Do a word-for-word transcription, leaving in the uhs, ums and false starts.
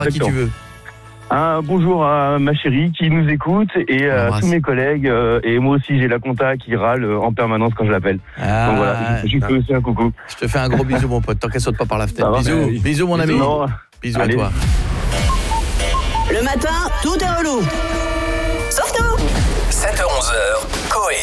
À qui tu veux? Un bonjour à ma chérie qui nous écoute et à tous mes collègues. Euh, et moi aussi, j'ai la compta qui râle en permanence quand je l'appelle. Ah, donc voilà, je lui fais aussi un coucou. Je te fais un gros bisou, mon pote. Tant qu'elle saute pas par la fenêtre. Bisous, bah, oui. bisous, mon bisous. ami. Non. Bisous Allez. à toi. Le matin, tout est relou. Sauf nous. sept heures onze heures, Coé.